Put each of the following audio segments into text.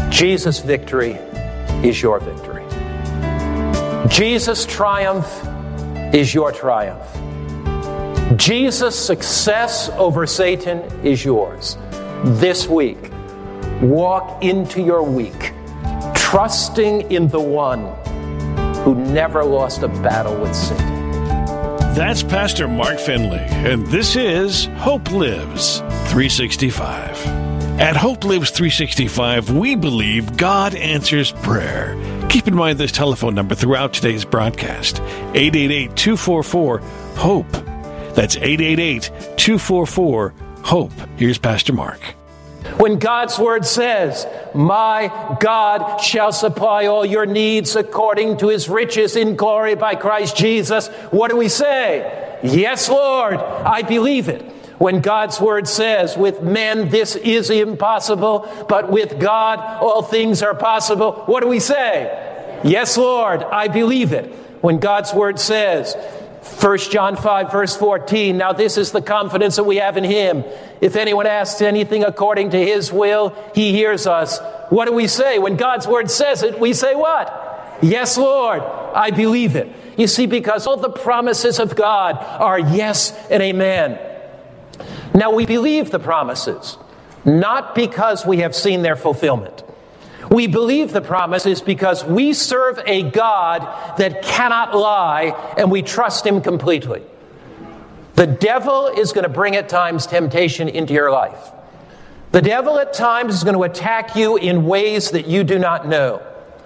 Jesus' victory is your victory. Jesus' triumph is your triumph. Jesus' success over Satan is yours. This week, walk into your week trusting in the one who never lost a battle with Satan. That's Pastor Mark Finley, and this is Hope Lives 365. At Hope Lives 365, we believe God answers prayer. Keep in mind this telephone number throughout today's broadcast, 888-244-HOPE. That's 888-244-HOPE. Here's Pastor Mark. When God's word says, my God shall supply all your needs according to his riches in glory by Christ Jesus, what do we say? Yes, Lord, I believe it. When God's word says, with men this is impossible, but with God all things are possible, what do we say? Yes, Lord, I believe it. When God's word says, 1 John 5, verse 14, now this is the confidence that we have in him. If anyone asks anything according to his will, he hears us. What do we say? When God's word says it, we say what? Yes, Lord, I believe it. You see, because all the promises of God are yes and amen. Now, we believe the promises, not because we have seen their fulfillment. We believe the promises because we serve a God that cannot lie, and we trust him completely. The devil is going to bring at times temptation into your life. The devil at times is going to attack you in ways that you do not know.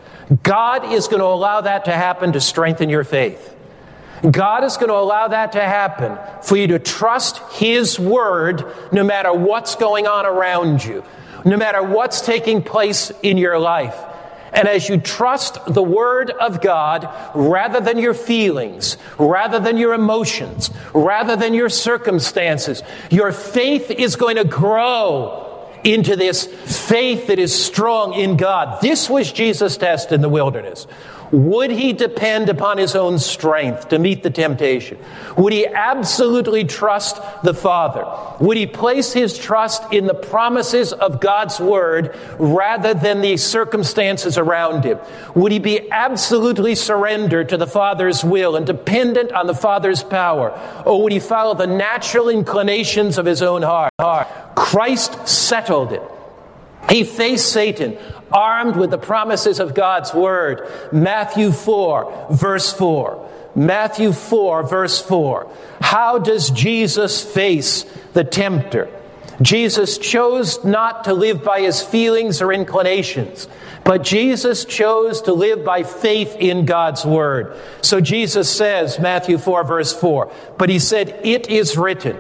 God is going to allow that to happen to strengthen your faith. God is going to allow that to happen for you to trust his word no matter what's going on around you, no matter what's taking place in your life. And as you trust the word of God, rather than your feelings, rather than your emotions, rather than your circumstances, your faith is going to grow into this faith that is strong in God. This was Jesus' test in the wilderness. Would he depend upon his own strength to meet the temptation? Would he absolutely trust the Father? Would he place his trust in the promises of God's word rather than the circumstances around him? Would he be absolutely surrendered to the Father's will and dependent on the Father's power? Or would he follow the natural inclinations of his own heart? Christ settled it. He faced Satan armed with the promises of God's word. Matthew 4, verse 4. Matthew 4, verse 4. How does Jesus face the tempter? Jesus chose not to live by his feelings or inclinations, but Jesus chose to live by faith in God's word. So Jesus says, Matthew 4, verse 4, but he said, it is written,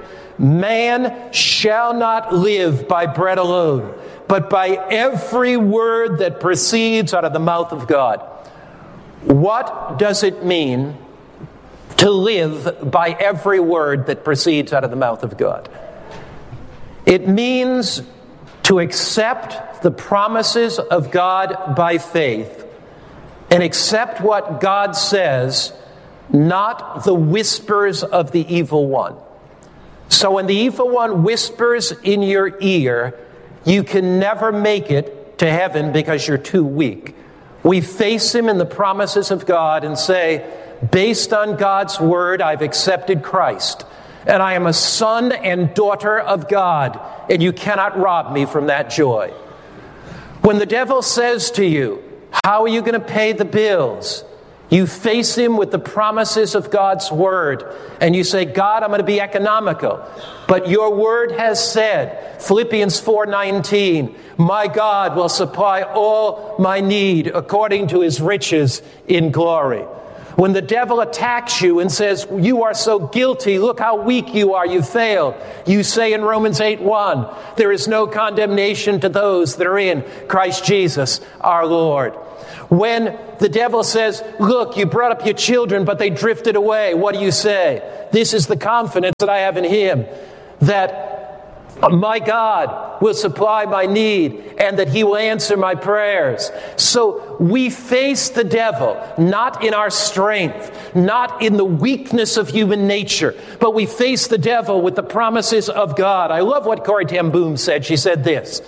man shall not live by bread alone, but by every word that proceeds out of the mouth of God. What does it mean to live by every word that proceeds out of the mouth of God? It means to accept the promises of God by faith and accept what God says, not the whispers of the evil one. So when the evil one whispers in your ear, you can never make it to heaven because you're too weak. We face him in the promises of God and say, based on God's word, I've accepted Christ. And I am a son and daughter of God, and you cannot rob me from that joy. When the devil says to you, how are you going to pay the bills? You face him with the promises of God's word, and you say, God, I'm going to be economical. But your word has said, Philippians 4:19, my God will supply all my need according to his riches in glory. When the devil attacks you and says, you are so guilty, look how weak you are, you failed. You say in Romans 8:1, there is no condemnation to those that are in Christ Jesus our Lord. When the devil says, look, you brought up your children, but they drifted away, what do you say? This is the confidence that I have in him, that my God will supply my need and that he will answer my prayers. So we face the devil, not in our strength, not in the weakness of human nature, but we face the devil with the promises of God. I love what Corrie ten Boom said. She said this,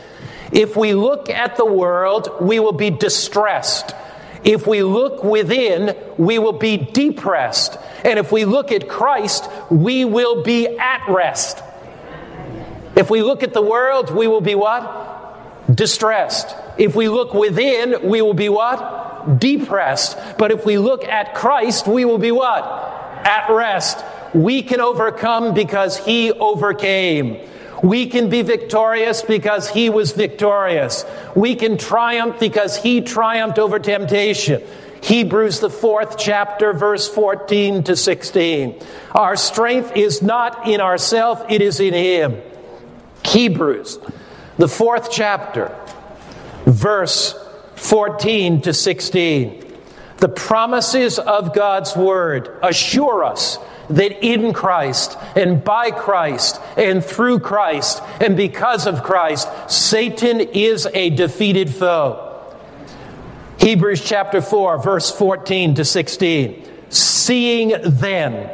If we look at the world, we will be distressed. If we look within, we will be depressed. And if we look at Christ, we will be at rest. If we look at the world, we will be what? Distressed. If we look within, we will be what? Depressed. But if we look at Christ, we will be what? At rest. We can overcome because He overcame. We can be victorious because He was victorious. We can triumph because He triumphed over temptation. Hebrews, the 4th chapter, verse 14 to 16. Our strength is not in ourselves, it is in Him. Hebrews, the 4th chapter, verse 14 to 16. The promises of God's Word assure us that in Christ and by Christ and through Christ and because of Christ, Satan is a defeated foe. Hebrews chapter 4, verse 14 to 16. Seeing then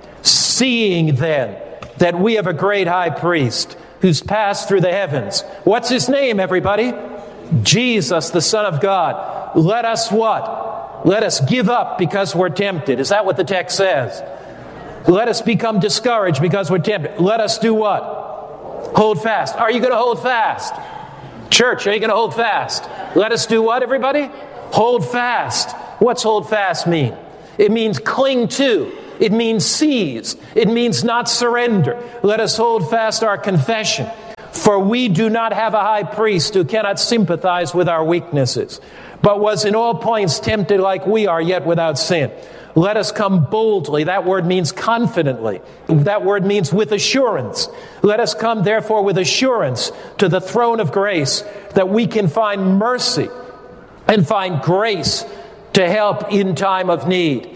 that we have a great high priest who's passed through the heavens. What's His name, everybody? Jesus, the Son of God. Let us what? Let us give up because we're tempted. Is that what the text says? Let us become discouraged because we're tempted. Let us do what? Hold fast. Are you going to hold fast? Church, are you going to hold fast? Let us do what, everybody? Hold fast. What's hold fast mean? It means cling to. It means seize. It means not surrender. Let us hold fast our confession. For we do not have a high priest who cannot sympathize with our weaknesses, but was in all points tempted like we are, yet without sin. Let us come boldly. That word means confidently. That word means with assurance. Let us come, therefore, with assurance to the throne of grace, that we can find mercy and find grace to help in time of need.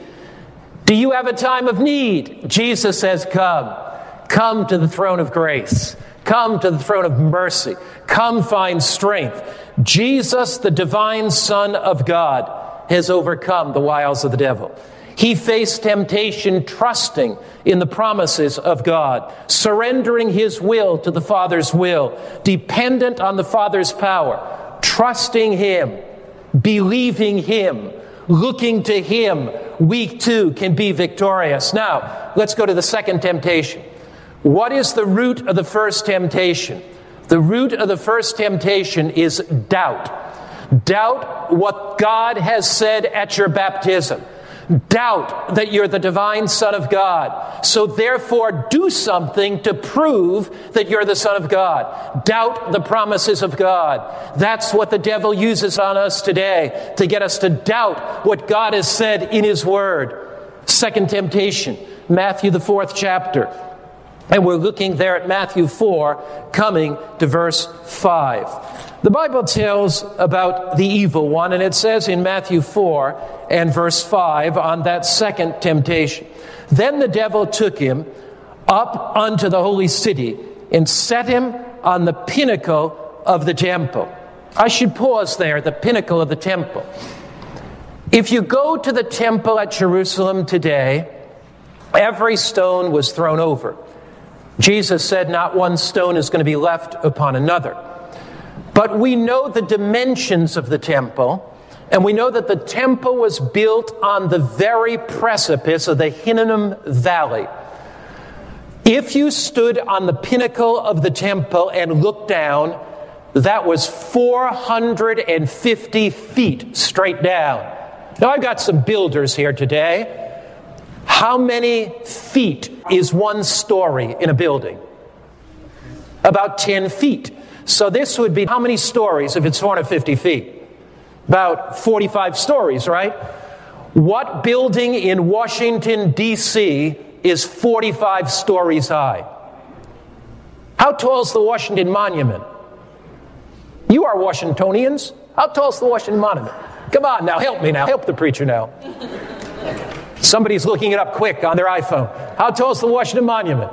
Do you have a time of need? Jesus says, come. Come to the throne of grace. Come to the throne of mercy. Come find strength. Jesus, the divine Son of God, has overcome the wiles of the devil. He faced temptation trusting in the promises of God, surrendering His will to the Father's will, dependent on the Father's power, trusting Him, believing Him, looking to Him. We too can be victorious. Now, let's go to the second temptation. What is the root of the first temptation? The root of the first temptation is doubt. Doubt what God has said at your baptism. Doubt that you're the divine Son of God. So therefore, do something to prove that you're the Son of God. Doubt the promises of God. That's what the devil uses on us today, to get us to doubt what God has said in His Word. Second temptation, Matthew the 4th chapter. And we're looking there at Matthew 4, coming to verse 5. The Bible tells about the evil one, and it says in Matthew 4 and verse 5 on that second temptation. Then the devil took him up unto the holy city and set him on the pinnacle of the temple. I should pause there, the pinnacle of the temple. If you go to the temple at Jerusalem today, every stone was thrown over. Jesus said not one stone is going to be left upon another. But we know the dimensions of the temple, and we know that the temple was built on the very precipice of the Hinnom Valley. If you stood on the pinnacle of the temple and looked down, that was 450 feet straight down. Now, I've got some builders here today. How many feet is one story in a building? About 10 feet. So this would be how many stories if it's 450 feet? About 45 stories, right? What building in Washington, D.C. is 45 stories high? How tall is the Washington Monument? You are Washingtonians. How tall is the Washington Monument? Come on now, help me now. Help the preacher now. Somebody's looking it up quick on their iPhone. How tall is the Washington Monument?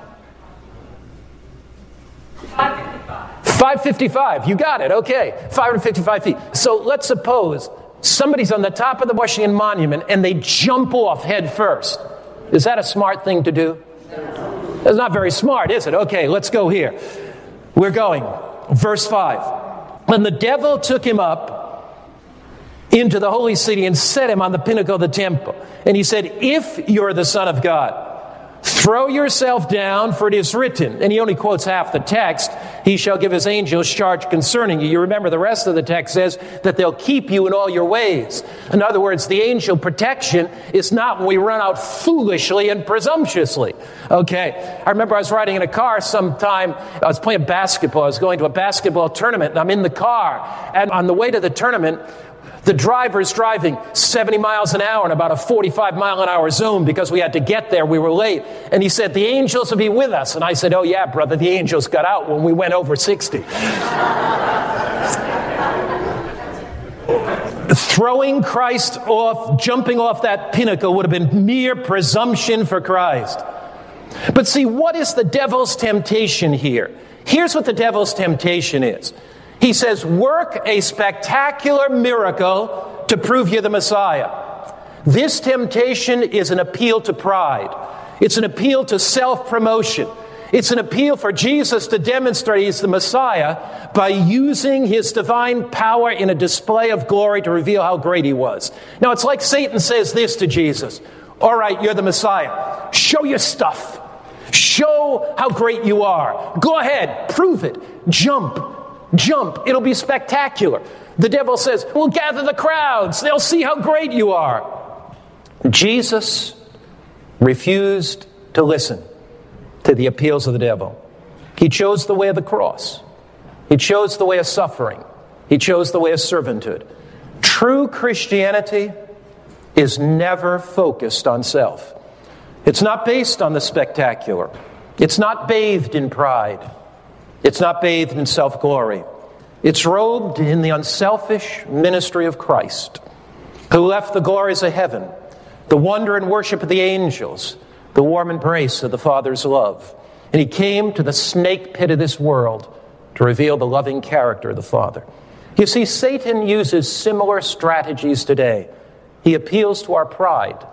555. You got it. Okay. 555 feet. So let's suppose somebody's on the top of the Washington Monument and they jump off head first. Is that a smart thing to do? That's not very smart, is it? Okay, let's go here. We're going. Verse 5. And the devil took him up into the holy city and set him on the pinnacle of the temple. And he said, if you're the Son of God, throw yourself down, for it is written. And he only quotes half the text. He shall give his angels charge concerning you. You remember the rest of the text says that they'll keep you in all your ways. In other words, the angel protection is not when we run out foolishly and presumptuously. Okay. I remember I was riding in a car sometime. I was playing basketball. I was going to a basketball tournament, and I'm in the car. And on the way to the tournament, the driver's driving 70 miles an hour in about a 45-mile-an-hour zone because we had to get there. We were late. And he said, the angels will be with us. And I said, oh, yeah, brother, the angels got out when we went over 60. Throwing Christ off, jumping off that pinnacle would have been mere presumption for Christ. But see, what is the devil's temptation here? Here's what the devil's temptation is. He says, work a spectacular miracle to prove you're the Messiah. This temptation is an appeal to pride. It's an appeal to self-promotion. It's an appeal for Jesus to demonstrate he's the Messiah by using his divine power in a display of glory to reveal how great he was. Now, it's like Satan says this to Jesus. All right, you're the Messiah. Show your stuff. Show how great you are. Go ahead. Prove it. Jump. It'll be spectacular. The devil says, we'll gather the crowds. They'll see how great you are. Jesus refused to listen to the appeals of the devil. He chose the way of the cross. He chose the way of suffering. He chose the way of servanthood. True Christianity is never focused on self. It's not based on the spectacular. It's not bathed in pride. It's not bathed in self-glory. It's robed in the unselfish ministry of Christ, who left the glories of heaven, the wonder and worship of the angels, the warm embrace of the Father's love. And he came to the snake pit of this world to reveal the loving character of the Father. You see, Satan uses similar strategies today. He appeals to our pride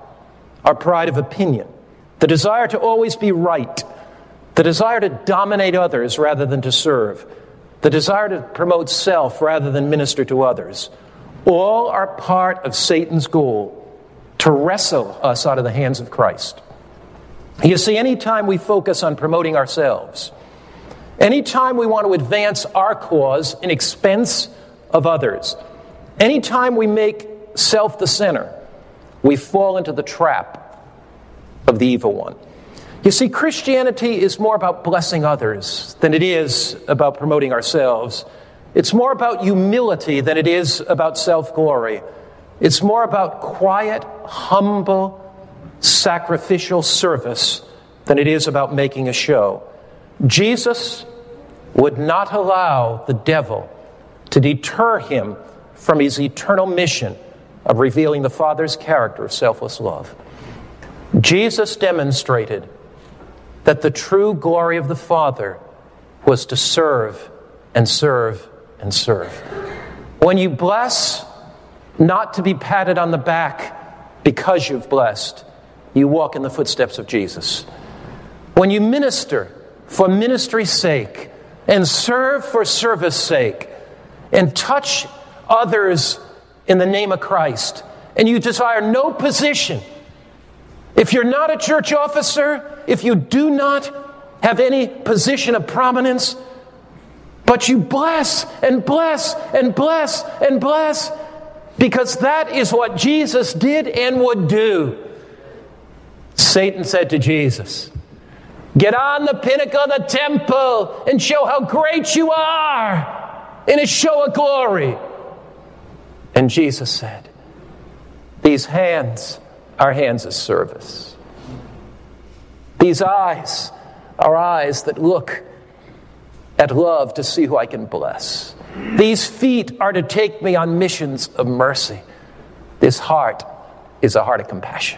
of opinion, the desire to always be right, the desire to dominate others rather than to serve, the desire to promote self rather than minister to others. All are part of Satan's goal to wrestle us out of the hands of Christ. You see, anytime we focus on promoting ourselves, anytime we want to advance our cause in expense of others, anytime we make self the center, we fall into the trap of the evil one. You see, Christianity is more about blessing others than it is about promoting ourselves. It's more about humility than it is about self-glory. It's more about quiet, humble, sacrificial service than it is about making a show. Jesus would not allow the devil to deter him from his eternal mission of revealing the Father's character of selfless love. Jesus demonstrated that the true glory of the Father was to serve and serve and serve. When you bless, not to be patted on the back because you've blessed, you walk in the footsteps of Jesus. When you minister for ministry's sake and serve for service sake and touch others in the name of Christ, and you desire no position, if you're not a church officer, if you do not have any position of prominence, but you bless and bless and bless and bless, because that is what Jesus did and would do. Satan said to Jesus, get on the pinnacle of the temple and show how great you are in a show of glory. And Jesus said, these hands are hands of service. These eyes are eyes that look at love to see who I can bless. These feet are to take me on missions of mercy. This heart is a heart of compassion.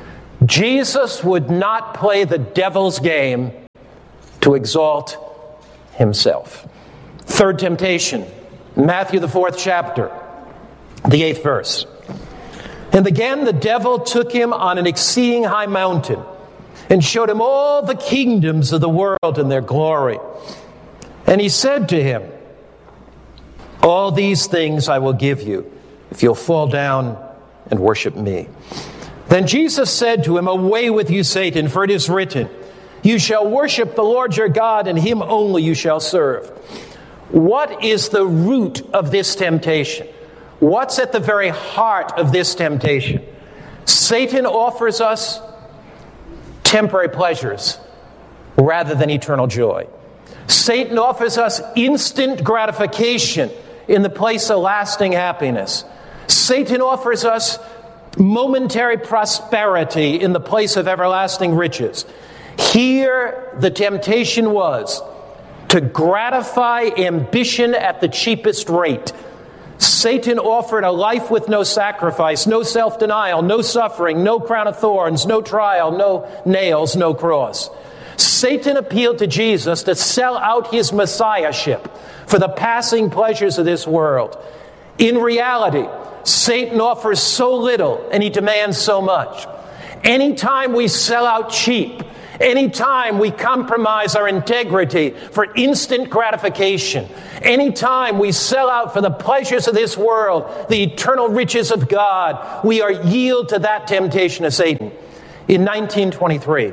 Jesus would not play the devil's game to exalt himself. Third temptation, Matthew the 4th chapter, the 8th verse. And again the devil took him on an exceeding high mountain and showed him all the kingdoms of the world and their glory. And he said to him, All these things I will give you if you'll fall down and worship me." Then Jesus said to him, "Away with you, Satan, for it is written, 'You shall worship the Lord your God, and him only you shall serve.'" What is the root of this temptation? What's at the very heart of this temptation? Satan offers us temporary pleasures rather than eternal joy. Satan offers us instant gratification in the place of lasting happiness. Satan offers us momentary prosperity in the place of everlasting riches. Here, the temptation was to gratify ambition at the cheapest rate. Satan offered a life with no sacrifice, no self-denial, no suffering, no crown of thorns, no trial, no nails, no cross. Satan appealed to Jesus to sell out his messiahship for the passing pleasures of this world. In reality, Satan offers so little and he demands so much. Anytime we sell out cheap, anytime we compromise our integrity for instant gratification, anytime we sell out for the pleasures of this world, the eternal riches of God, we are yield to that temptation of Satan. In 1923,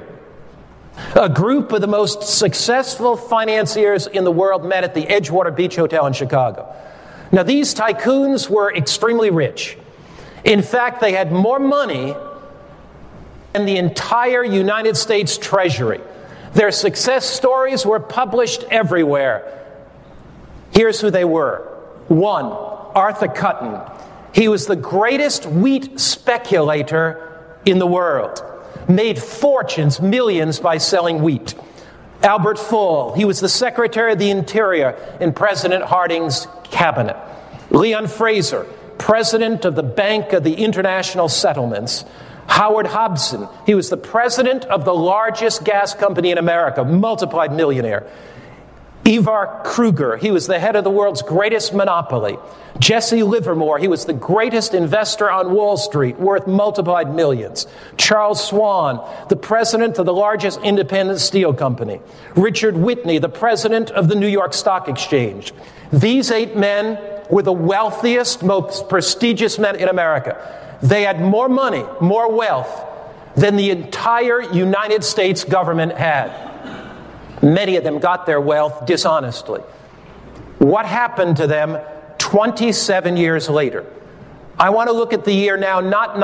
a group of the most successful financiers in the world met at the Edgewater Beach Hotel in Chicago. Now, these tycoons were extremely rich. In fact, they had more money than the entire United States Treasury. Their success stories were published everywhere. Here's who they were. 1, Arthur Cutten. He was the greatest wheat speculator in the world. Made fortunes, millions by selling wheat. Albert Fall. He was the Secretary of the Interior in President Harding's cabinet. Leon Fraser, President of the Bank of the International Settlements. Howard Hobson. He was the president of the largest gas company in America, multiplied millionaire. Ivar Kruger. He was the head of the world's greatest monopoly. Jesse Livermore. He was the greatest investor on Wall Street, worth multiplied millions. Charles Swan, the president of the largest independent steel company. Richard Whitney, the president of the New York Stock Exchange. These 8 men were the wealthiest, most prestigious men in America. They had more money, more wealth than the entire United States government had. Many of them got their wealth dishonestly. What happened to them 27 years later? I want to look at the year now, not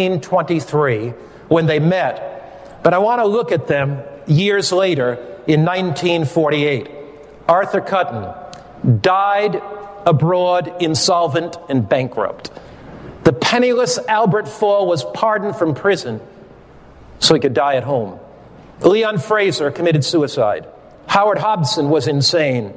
1923, when they met, but I want to look at them years later in 1948. Arthur Cutten died abroad, insolvent and bankrupt. The penniless Albert Fall was pardoned from prison so he could die at home. Leon Fraser committed suicide. Howard Hobson was insane.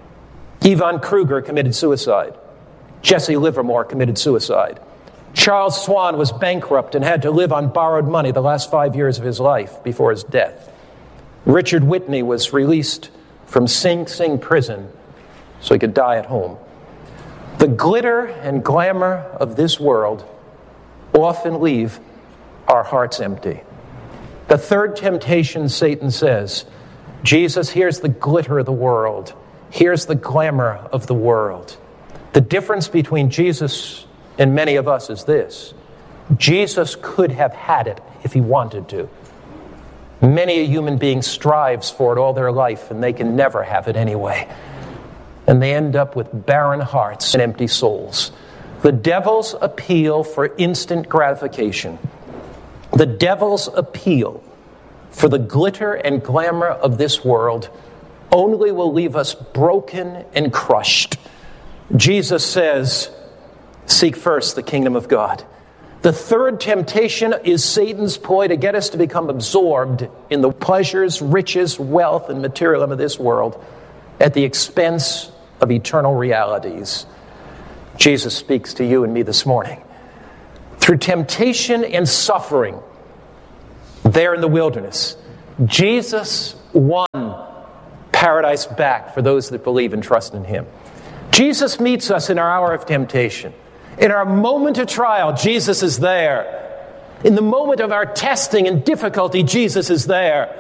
Ivan Kruger committed suicide. Jesse Livermore committed suicide. Charles Swan was bankrupt and had to live on borrowed money the last 5 years of his life before his death. Richard Whitney was released from Sing Sing prison so he could die at home. The glitter and glamour of this world often leave our hearts empty. The third temptation, Satan says, Jesus, here's the glitter of the world. Here's the glamour of the world. The difference between Jesus and many of us is this. Jesus could have had it if he wanted to. Many a human being strives for it all their life, and they can never have it anyway. And they end up with barren hearts and empty souls. The devil's appeal for instant gratification, the devil's appeal for the glitter and glamour of this world only will leave us broken and crushed. Jesus says, seek first the kingdom of God. The third temptation is Satan's ploy to get us to become absorbed in the pleasures, riches, wealth, and materialism of this world at the expense of eternal realities. Jesus speaks to you and me this morning. Through temptation and suffering, there in the wilderness, Jesus won paradise back for those that believe and trust in him. Jesus meets us in our hour of temptation. In our moment of trial, Jesus is there. In the moment of our testing and difficulty, Jesus is there.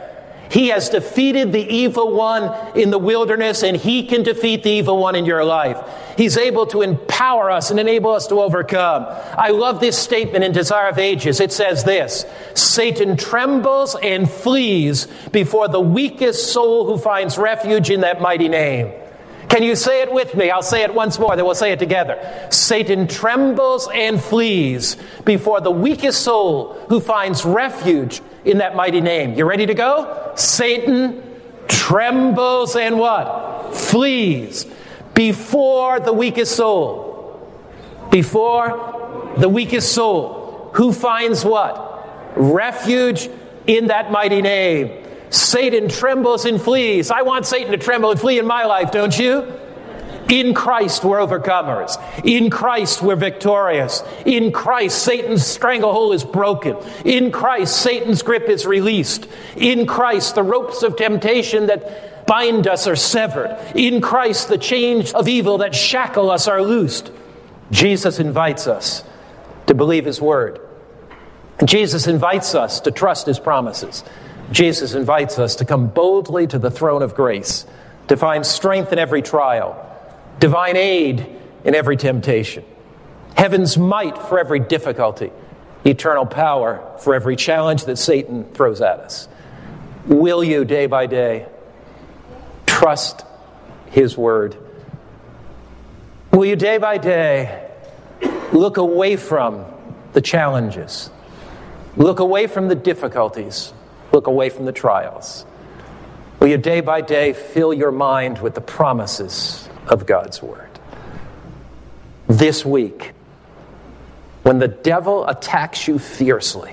He has defeated the evil one in the wilderness, and he can defeat the evil one in your life. He's able to empower us and enable us to overcome. I love this statement in Desire of Ages. It says this: Satan trembles and flees before the weakest soul who finds refuge in that mighty name. Can you say it with me? I'll say it once more, then we'll say it together. Satan trembles and flees before the weakest soul who finds refuge in that mighty name. You ready to go? Satan trembles and what? Flees before the weakest soul. Before the weakest soul who finds what? Refuge in that mighty name. Satan trembles and flees. I want Satan to tremble and flee in my life, don't you? In Christ, we're overcomers. In Christ, we're victorious. In Christ, Satan's stranglehold is broken. In Christ, Satan's grip is released. In Christ, the ropes of temptation that bind us are severed. In Christ, the chains of evil that shackle us are loosed. Jesus invites us to believe His word. Jesus invites us to trust His promises. Jesus invites us to come boldly to the throne of grace, to find strength in every trial, divine aid in every temptation, heaven's might for every difficulty, eternal power for every challenge that Satan throws at us. Will you, day by day, trust His word? Will you, day by day, look away from the challenges, look away from the difficulties, look away from the trials? Will you day by day fill your mind with the promises of God's word? This week, when the devil attacks you fiercely,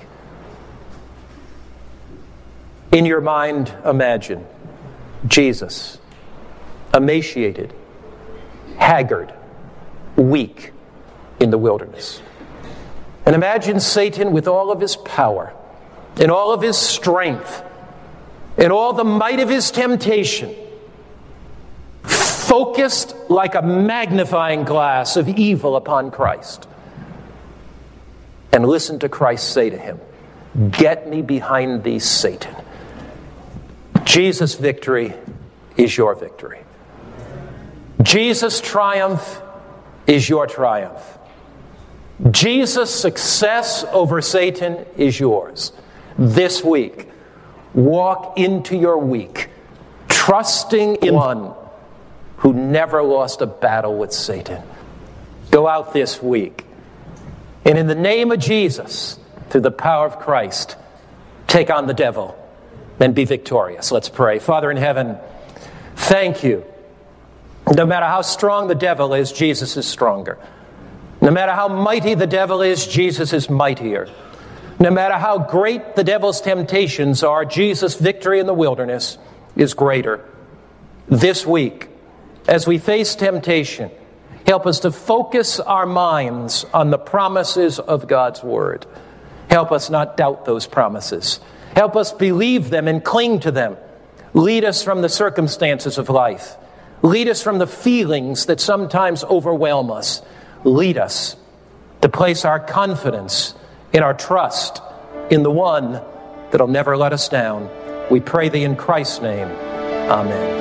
in your mind, imagine Jesus, emaciated, haggard, weak in the wilderness. And imagine Satan with all of his power, in all of his strength, in all the might of his temptation, focused like a magnifying glass of evil upon Christ. And listen to Christ say to him, "Get me behind thee, Satan." Jesus' victory is your victory. Jesus' triumph is your triumph. Jesus' success over Satan is yours. This week, walk into your week trusting in one who never lost a battle with Satan. Go out this week, and in the name of Jesus, through the power of Christ, take on the devil and be victorious. Let's pray. Father in heaven, thank you. No matter how strong the devil is, Jesus is stronger. No matter how mighty the devil is, Jesus is mightier. No matter how great the devil's temptations are, Jesus' victory in the wilderness is greater. This week, as we face temptation, help us to focus our minds on the promises of God's word. Help us not doubt those promises. Help us believe them and cling to them. Lead us from the circumstances of life. Lead us from the feelings that sometimes overwhelm us. Lead us to place our confidence in our trust in the one that'll never let us down. We pray thee in Christ's name. Amen.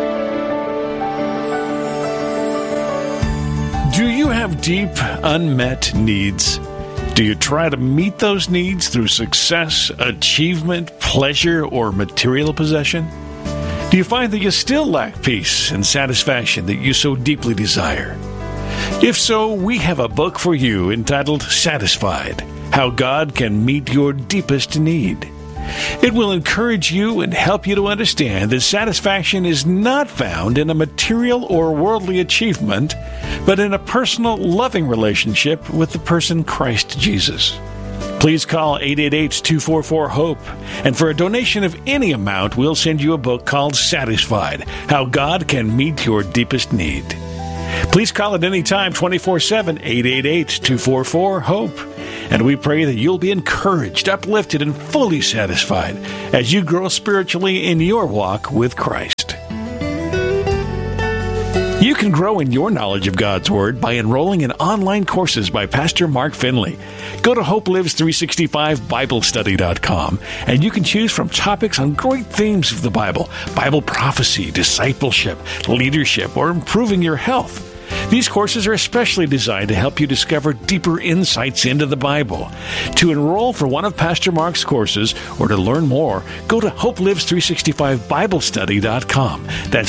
Do you have deep, unmet needs? Do you try to meet those needs through success, achievement, pleasure, or material possession? Do you find that you still lack peace and satisfaction that you so deeply desire? If so, we have a book for you entitled Satisfied: How God Can Meet Your Deepest Need. It will encourage you and help you to understand that satisfaction is not found in a material or worldly achievement, but in a personal, loving relationship with the person Christ Jesus. Please call 888-244-HOPE, and for a donation of any amount, we'll send you a book called Satisfied: How God Can Meet Your Deepest Need. Please call at any time, 24/7, 888-244-HOPE. And we pray that you'll be encouraged, uplifted, and fully satisfied as you grow spiritually in your walk with Christ. You can can grow in your knowledge of God's Word by enrolling in online courses by Pastor Mark Finley. Go to HopeLives365BibleStudy.com and you can choose from topics on great themes of the Bible prophecy, discipleship, leadership, or improving your health. These courses are especially designed to help you discover deeper insights into the Bible. To enroll for one of Pastor Mark's courses or to learn more, go to HopeLives365BibleStudy.com. That's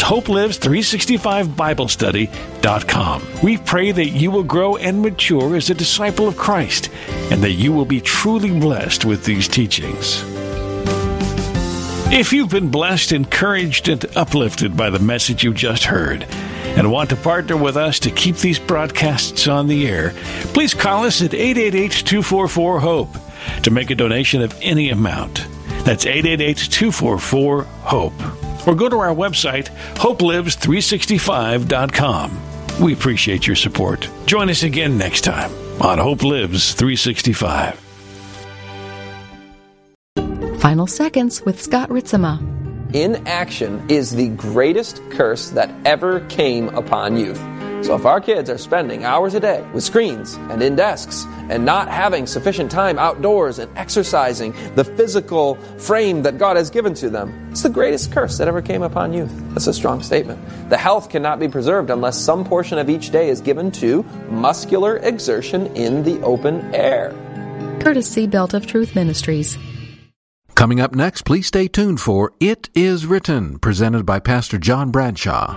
HopeLives365BibleStudy.com. We pray that you will grow and mature as a disciple of Christ and that you will be truly blessed with these teachings. If you've been blessed, encouraged, and uplifted by the message you just heard, and want to partner with us to keep these broadcasts on the air, please call us at 888-244-HOPE to make a donation of any amount. That's 888-244-HOPE. Or go to our website, HopeLives365.com. We appreciate your support. Join us again next time on Hope Lives 365. Final Seconds with Scott Ritzema. Inaction is the greatest curse that ever came upon youth. So if our kids are spending hours a day with screens and in desks and not having sufficient time outdoors and exercising the physical frame that God has given to them, it's the greatest curse that ever came upon youth. That's a strong statement. The health cannot be preserved unless some portion of each day is given to muscular exertion in the open air. Courtesy Belt of Truth Ministries. Coming up next, please stay tuned for It Is Written, presented by Pastor John Bradshaw.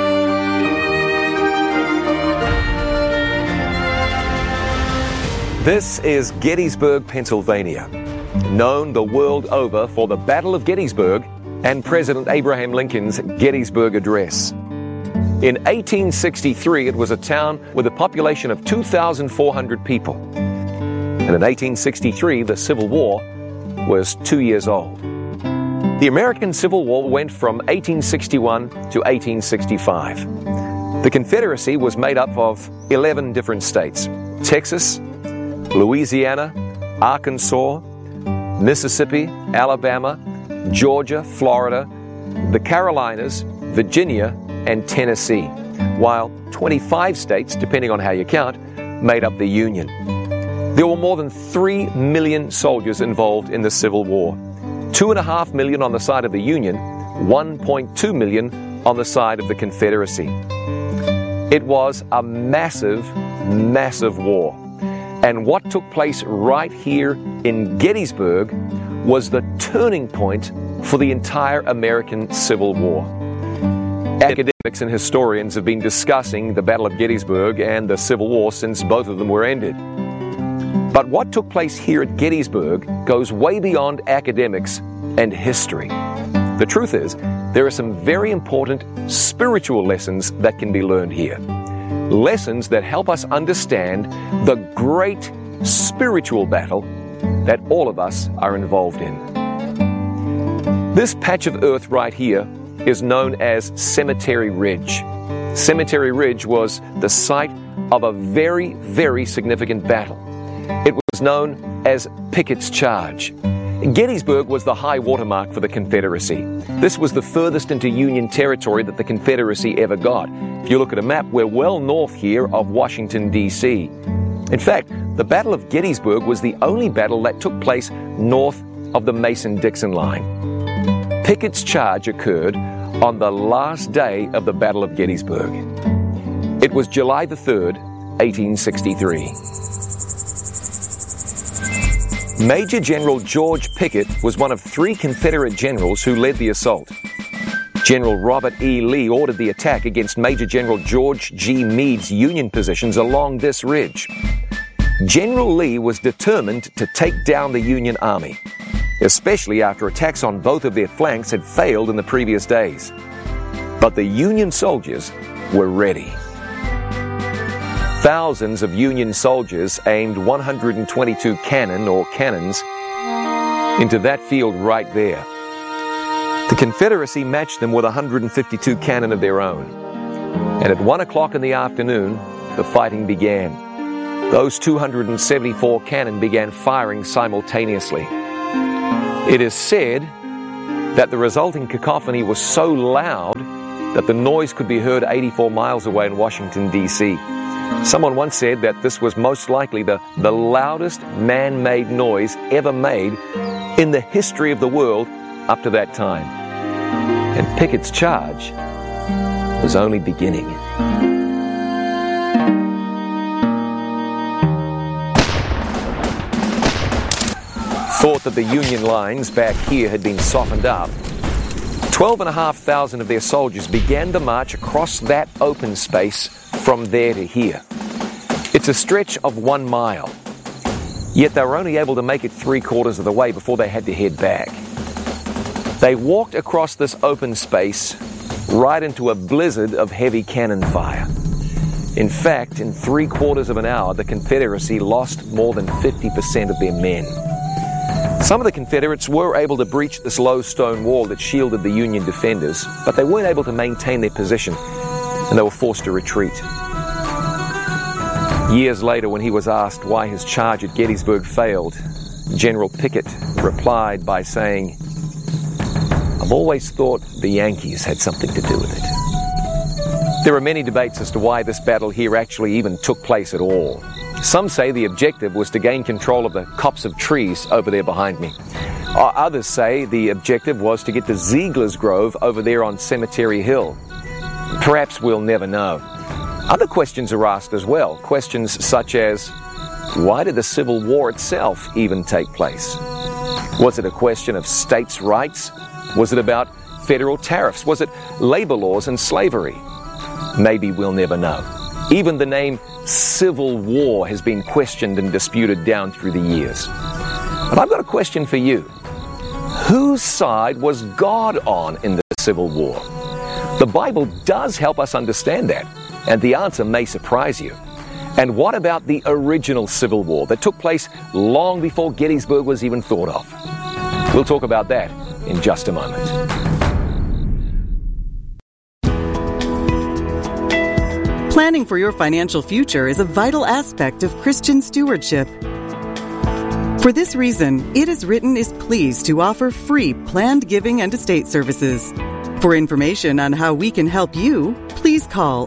This is Gettysburg, Pennsylvania, known the world over for the Battle of Gettysburg and President Abraham Lincoln's Gettysburg Address. In 1863, it was a town with a population of 2,400 people. And in 1863, the Civil War was 2 years old. The American Civil War went from 1861 to 1865. The Confederacy was made up of 11 different states: Texas, Louisiana, Arkansas, Mississippi, Alabama, Georgia, Florida, the Carolinas, Virginia, and Tennessee, while 25 states, depending on how you count, made up the Union. There were more than 3 million soldiers involved in the Civil War. 2.5 million on the side of the Union, 1.2 million on the side of the Confederacy. It was a massive, massive war. And what took place right here in Gettysburg was the turning point for the entire American Civil War. Academics and historians have been discussing the Battle of Gettysburg and the Civil War since both of them were ended. But what took place here at Gettysburg goes way beyond academics and history. The truth is, there are some very important spiritual lessons that can be learned here. Lessons that help us understand the great spiritual battle that all of us are involved in. This patch of earth right here is known as Cemetery Ridge. Cemetery Ridge was the site of a very, very significant battle. It was known as Pickett's Charge. Gettysburg was the high watermark for the Confederacy. This was the furthest into Union territory that the Confederacy ever got. If you look at a map, we're well north here of Washington, D.C. In fact, the Battle of Gettysburg was the only battle that took place north of the Mason-Dixon line. Pickett's Charge occurred on the last day of the Battle of Gettysburg. It was July the 3rd, 1863. Major General George Pickett was one of 3 Confederate generals who led the assault. General Robert E. Lee ordered the attack against Major General George G. Meade's Union positions along this ridge. General Lee was determined to take down the Union Army, especially after attacks on both of their flanks had failed in the previous days. But the Union soldiers were ready. Thousands of Union soldiers aimed 122 cannons into that field right there. The Confederacy matched them with 152 cannon of their own. And at 1 o'clock in the afternoon, the fighting began. Those 274 cannon began firing simultaneously. It is said that the resulting cacophony was so loud that the noise could be heard 84 miles away in Washington, D.C. Someone once said that this was most likely the loudest man-made noise ever made in the history of the world up to that time. And Pickett's charge was only beginning. Thought that the Union lines back here had been softened up, 12,500 of their soldiers began the march across that open space from there to here. It's a stretch of 1 mile, yet they were only able to make it 3/4 of the way before they had to head back. They walked across this open space right into a blizzard of heavy cannon fire. In fact, in 3/4 of an hour, the Confederacy lost more than 50% of their men. Some of the Confederates were able to breach this low stone wall that shielded the Union defenders, but they weren't able to maintain their position, and they were forced to retreat. Years later, when he was asked why his charge at Gettysburg failed, General Pickett replied by saying, "I've always thought the Yankees had something to do with it." There are many debates as to why this battle here actually even took place at all. Some say the objective was to gain control of the copse of trees over there behind me. Others say the objective was to get to Ziegler's Grove over there on Cemetery Hill. Perhaps we'll never know. Other questions are asked as well. Questions such as, why did the Civil War itself even take place? Was it a question of states' rights? Was it about federal tariffs? Was it labor laws and slavery? Maybe we'll never know. Even the name Civil War has been questioned and disputed down through the years. But I've got a question for you. Whose side was God on in the Civil War? The Bible does help us understand that, and the answer may surprise you. And what about the original Civil War that took place long before Gettysburg was even thought of? We'll talk about that in just a moment. Planning for your financial future is a vital aspect of Christian stewardship. For this reason, It Is Written is pleased to offer free planned giving and estate services. For information on how we can help you, please call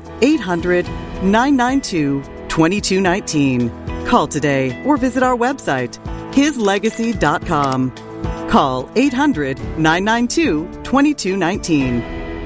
800-992-2219. Call today or visit our website, hislegacy.com. Call 800-992-2219.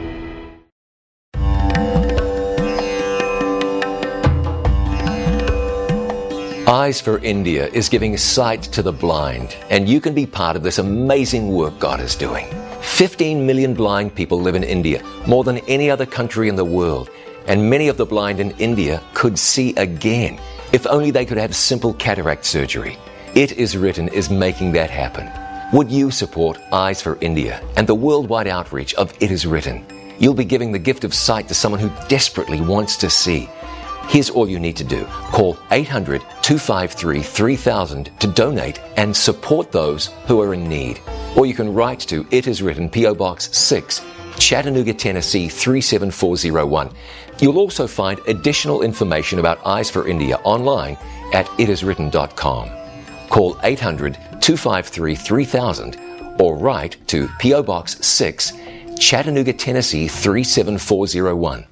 Eyes for India is giving sight to the blind, and you can be part of this amazing work God is doing. 15 million blind people live in India, more than any other country in the world, and many of the blind in India could see again if only they could have simple cataract surgery. It Is Written is making that happen. Would you support Eyes for India and the worldwide outreach of It Is Written? You'll be giving the gift of sight to someone who desperately wants to see. Here's all you need to do. Call 800-253-3000 to donate and support those who are in need. Or you can write to It Is Written, P.O. Box 6, Chattanooga, Tennessee 37401. You'll also find additional information about Eyes for India online at itiswritten.com. Call 800-253-3000 or write to P.O. Box 6, Chattanooga, Tennessee 37401.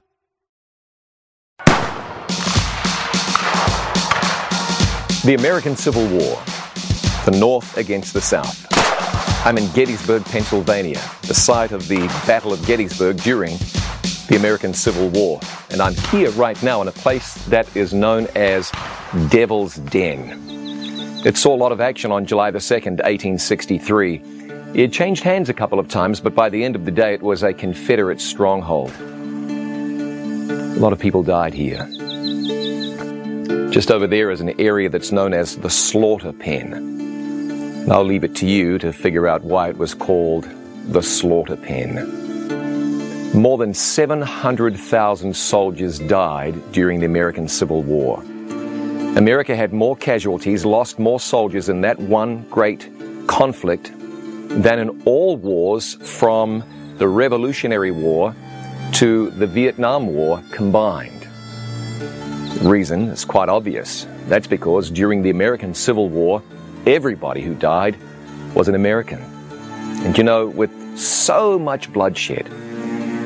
The American Civil War, the North against the South. I'm in Gettysburg, Pennsylvania, the site of the Battle of Gettysburg during the American Civil War. And I'm here right now in a place that is known as Devil's Den. It saw a lot of action on July the 2nd, 1863. It changed hands a couple of times, but by the end of the day it was a Confederate stronghold. A lot of people died here. Just over there is an area that's known as the Slaughter Pen. And I'll leave it to you to figure out why it was called the Slaughter Pen. More than 700,000 soldiers died during the American Civil War. America had more casualties, lost more soldiers in that one great conflict than in all wars from the Revolutionary War to the Vietnam War combined. The reason is quite obvious. That's because during the American Civil War, everybody who died was an American. And you know, with so much bloodshed,